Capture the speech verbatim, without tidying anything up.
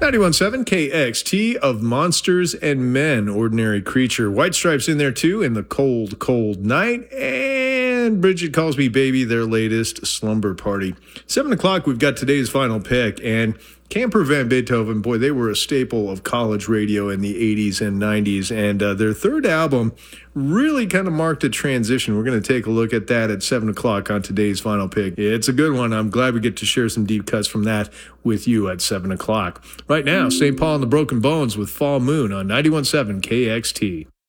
ninety-one point seven K X T of Monsters and Men, Ordinary Creature. White Stripes in there too, in the Cold, Cold Night. And Bridget Calls Me Baby, their latest Slumber Party. Seven o'clock, we've got today's final pick. And Can't Prevent Beethoven, boy, they were a staple of college radio in the eighties and nineties. And uh, their third album really kind of marked a transition. We're going to take a look at that at seven o'clock on today's final pick. It's a good one. I'm glad we get to share some deep cuts from that with you at seven o'clock. Right now, Saint Paul and the Broken Bones with Fall Moon on ninety-one point seven K X T.